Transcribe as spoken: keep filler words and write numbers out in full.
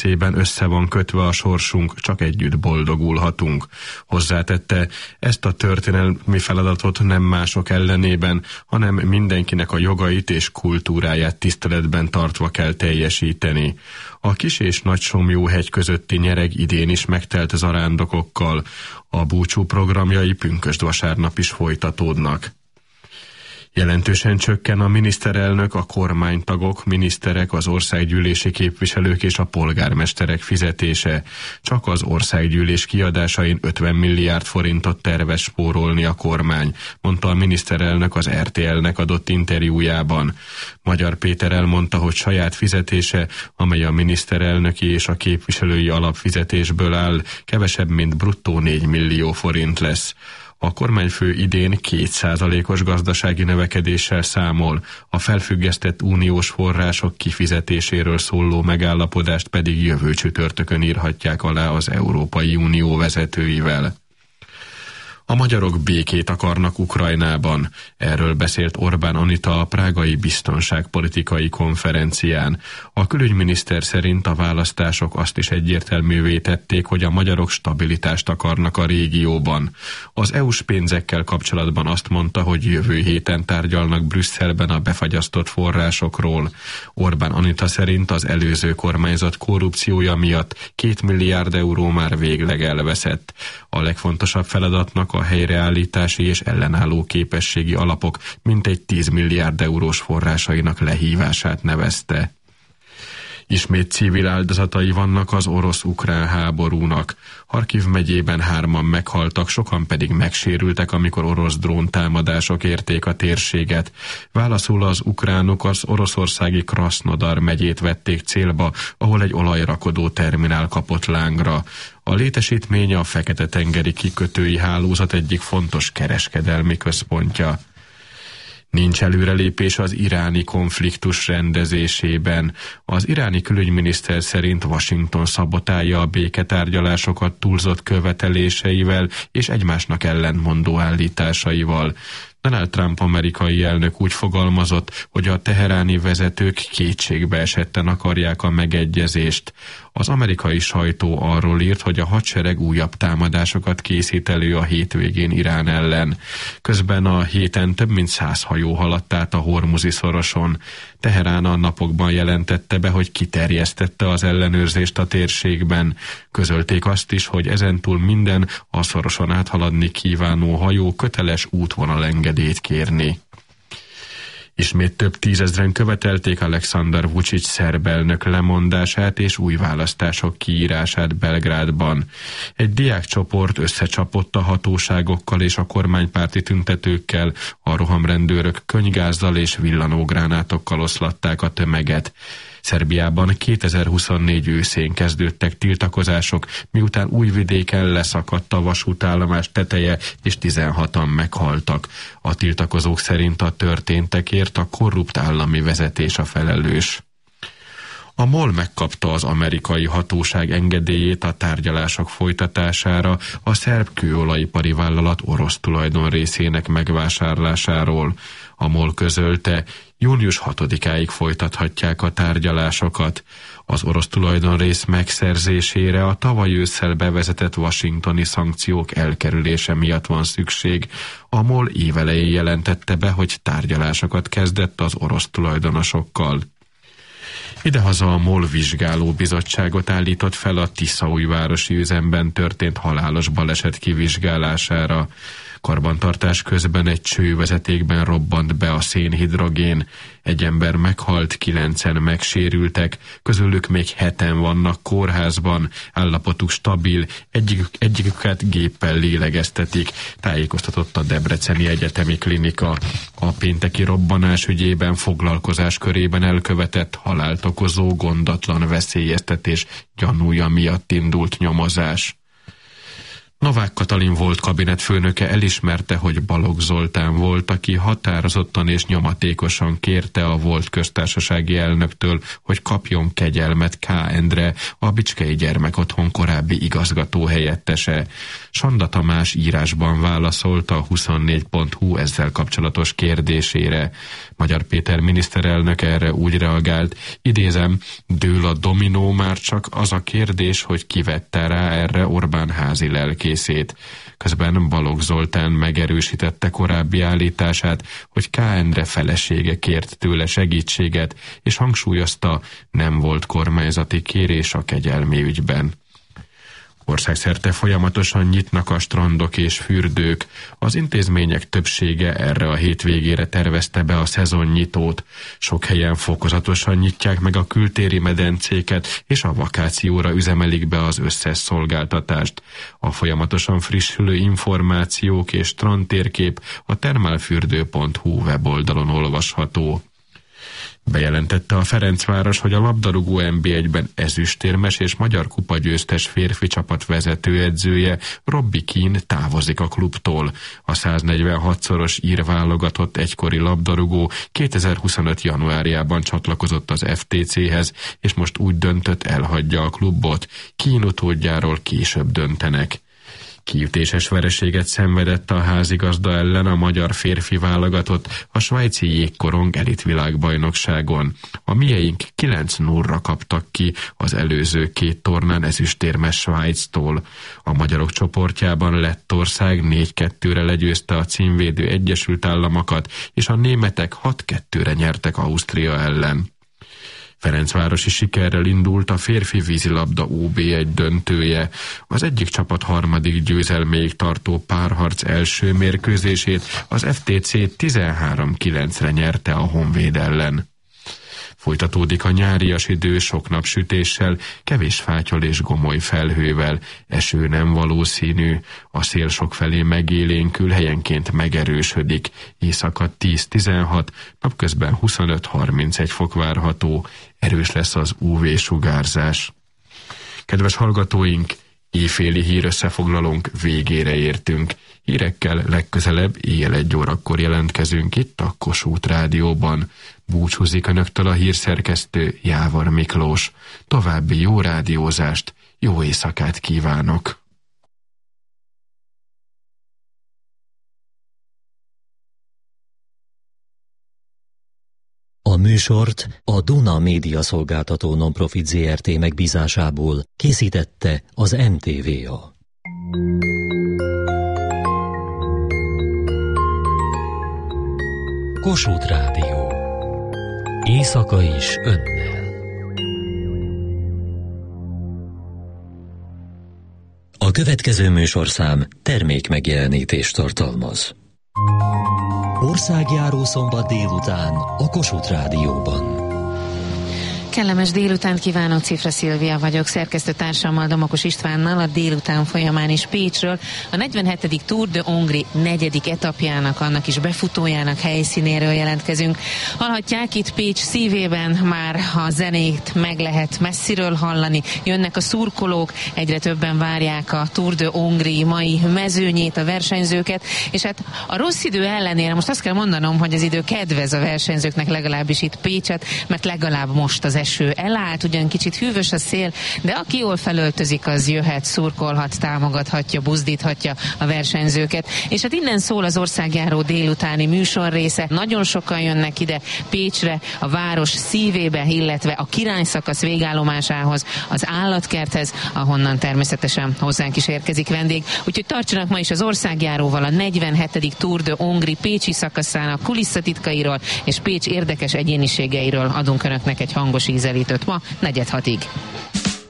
Szében össze van kötve a sorsunk, csak együtt boldogulhatunk. Hozzátette, ezt a történelmi feladatot nem mások ellenében, hanem mindenkinek a jogait és kultúráját tiszteletben tartva kell teljesíteni. A Kis- és Nagysomlyó-hegy közötti nyereg idén is megtelt zarándokokkal. A búcsú programjai pünkösd vasárnap is folytatódnak. Jelentősen csökken a miniszterelnök, a kormánytagok, miniszterek, az országgyűlési képviselők és a polgármesterek fizetése. Csak az országgyűlés kiadásain ötven milliárd forintot tervez spórolni a kormány, mondta a miniszterelnök az er té el-nek adott interjújában. Magyar Péter elmondta, hogy saját fizetése, amely a miniszterelnöki és a képviselői alapfizetésből áll, kevesebb, mint bruttó négy millió forint lesz. A kormányfő idén két százalékos gazdasági növekedéssel számol, a felfüggesztett uniós források kifizetéséről szóló megállapodást pedig jövő csütörtökön írhatják alá az Európai Unió vezetőivel. A magyarok békét akarnak Ukrajnában. Erről beszélt Orbán Anita a prágai biztonságpolitikai konferencián. A külügyminiszter szerint a választások azt is egyértelművé tették, hogy a magyarok stabilitást akarnak a régióban. Az é u-s pénzekkel kapcsolatban azt mondta, hogy jövő héten tárgyalnak Brüsszelben a befagyasztott forrásokról. Orbán Anita szerint az előző kormányzat korrupciója miatt két milliárd euró már végleg elveszett. A legfontosabb feladatnak a helyreállítási és ellenálló képességi alapok mintegy tíz milliárd eurós forrásainak lehívását nevezte. Ismét civil áldozatai vannak az orosz-ukrán háborúnak. Harkiv megyében hárman meghaltak, sokan pedig megsérültek, amikor orosz dróntámadások érték a térséget. Válaszul az ukránok az oroszországi Krasznodar megyét vették célba, ahol egy olajrakodó terminál kapott lángra. A létesítmény a Fekete-tengeri kikötői hálózat egyik fontos kereskedelmi központja. Nincs előrelépés az iráni konfliktus rendezésében. Az iráni külügyminiszter szerint Washington szabotálja a béketárgyalásokat túlzott követeléseivel és egymásnak ellentmondó állításaival. Donald Trump amerikai elnök úgy fogalmazott, hogy a teheráni vezetők kétségbe esetten akarják a megegyezést. Az amerikai sajtó arról írt, hogy a hadsereg újabb támadásokat készít elő a hétvégén Irán ellen. Közben a héten több mint száz hajó haladt át a Hormuzi szoroson. Teherán a napokban jelentette be, hogy kiterjesztette az ellenőrzést a térségben. Közölték azt is, hogy ezentúl minden a szoroson áthaladni kívánó hajó köteles útvonalengedélyt kérni. Ismét több tízezren követelték Alexander Vučić szerb elnök lemondását és új választások kiírását Belgrádban. Egy diákcsoport összecsapott a hatóságokkal és a kormánypárti tüntetőkkel, a rohamrendőrök könygázzal és villanógránátokkal oszlatták a tömeget. Szerbiában kétezer-huszonnégy őszén kezdődtek tiltakozások, miután Újvidéken leszakadt a vasútállomás teteje, és tizenhatan meghaltak. A tiltakozók szerint a történtekért a korrupt állami vezetés a felelős. A MOL megkapta az amerikai hatóság engedélyét a tárgyalások folytatására a szerb kőolajipari vállalat orosz tulajdonrészének megvásárlásáról. A MOL közölte, június hatodikáig folytathatják a tárgyalásokat. Az orosz tulajdonrész megszerzésére a tavaly ősszel bevezetett washingtoni szankciók elkerülése miatt van szükség. A MOL évelején jelentette be, hogy tárgyalásokat kezdett az orosz tulajdonosokkal. Idehaza a MOL vizsgáló bizottságot állított fel a Tiszaújvárosi üzemben történt halálos baleset kivizsgálására. Karbantartás közben egy csővezetékben robbant be a szénhidrogén. Egy ember meghalt, kilencen megsérültek, közülük még heten vannak kórházban, állapotuk stabil, egyik, egyiküket géppel lélegeztetik, tájékoztatott a Debreceni Egyetemi Klinika. A pénteki robbanás ügyében foglalkozás körében elkövetett halált okozó gondatlan veszélyeztetés gyanúja miatt indult nyomozás. Novák Katalin volt kabinetfőnöke elismerte, hogy Balogh Zoltán volt, aki határozottan és nyomatékosan kérte a volt köztársasági elnöktől, hogy kapjon kegyelmet K. Endre, a Bicskei Gyermekotthon korábbi igazgató helyettese. Sanda Tamás írásban válaszolt a huszonnégy pont hu ezzel kapcsolatos kérdésére. Magyar Péter miniszterelnök erre úgy reagált, idézem, dől a dominó, már csak az a kérdés, hogy ki vette rá erre Orbán házi lelkészét. Közben Balogh Zoltán megerősítette korábbi állítását, hogy K. Endre felesége kért tőle segítséget, és hangsúlyozta, nem volt kormányzati kérés a kegyelmi ügyben. Országszerte folyamatosan nyitnak a strandok és fürdők. Az intézmények többsége erre a hétvégére tervezte be a szezonnyitót. Sok helyen fokozatosan nyitják meg a kültéri medencéket, és a vakációra üzemelik be az összes szolgáltatást. A folyamatosan frissülő információk és strandtérkép a thermalfürdő pont hu weboldalon olvasható. Bejelentette a Ferencváros, hogy a labdarúgó en bé egyben ezüstérmes és magyar kupagyőztes férfi csapat vezetőedzője Robbie Keane távozik a klubtól. A száznegyvenhatszoros ír válogatott egykori labdarúgó kétezer-huszonöt januárjában csatlakozott az ef té céhez, és most úgy döntött, elhagyja a klubot. Keane utódjáról később döntenek. Kiütéses vereséget szenvedett a házigazda ellen a magyar férfi válogatott a svájci jégkorong elitvilágbajnokságon. A mieink kilenc nullra kaptak ki az előző két tornán ezüstérmes Svájctól. A magyarok csoportjában Lettország négy kettőre legyőzte a címvédő Egyesült Államokat, és a németek hat kettőre nyertek Ausztria ellen. Ferencvárosi sikerrel indult a férfi vízilabda ó bé egy döntője. Az egyik csapat harmadik győzelméig tartó párharc első mérkőzését az ef té cé tizenhárom kilencre nyerte a Honvéd ellen. Folytatódik a nyárias idő sok napsütéssel, kevés fátyol és gomoly felhővel, eső nem valószínű, a szél sokfelé megélénkül, helyenként megerősödik, éjszaka tíz-tizenhat, napközben huszonöt-harmincegy fok várható, erős lesz az ú vé-sugárzás. Kedves hallgatóink, éjféli hírösszefoglalónk végére értünk. Hírekkel legközelebb éjjel egy órakor jelentkezünk itt a Kossuth Rádióban. Búcsúzik önöktől a hírszerkesztő Jávar Miklós. További jó rádiózást, jó éjszakát kívánok! A műsort a Duna Média Szolgáltató Nonprofit zé er té megbízásából készítette az em té vé á. Kossuth Rádió. Éjszaka is önnel. A következő műsorszám termék megjelenítést tartalmaz. Országjáró szombat délután a Kossuth Rádióban. Kellemes délután kívánok, Cifra Szilvia vagyok, szerkesztőtársammal, Domokos Istvánnal a délután folyamán is Pécsről. A negyvenhetedik Tour de Hongrie negyedik etapjának, annak is befutójának helyszínéről jelentkezünk. Hallhatják, itt Pécs szívében már a zenét meg lehet messziről hallani, jönnek a szurkolók, egyre többen várják a Tour de Hongrie mai mezőnyét, a versenyzőket, és hát a rossz idő ellenére most azt kell mondanom, hogy az idő kedvez a versenyzőknek, legalábbis itt Pécset, mert legalább most az eső elállt, ugyan kicsit hűvös a szél, de aki jól felöltözik, az jöhet, szurkolhat, támogathatja, buzdíthatja a versenyzőket. És hát innen szól az országjáró délutáni műsorrésze. Nagyon sokan jönnek ide Pécsre, a város szívébe, illetve a királyszakasz végállomásához, az állatkerthez, ahonnan természetesen hozzánk is érkezik vendég. Úgyhogy tartsanak ma is az országjáróval a negyvenhetedik Tour de Hongrie pécsi szakaszának kulisszatitkairól és Pécs érdekes egyéniségeiről adunk önöknek egy hangos ízelítőt ma negyed hatig.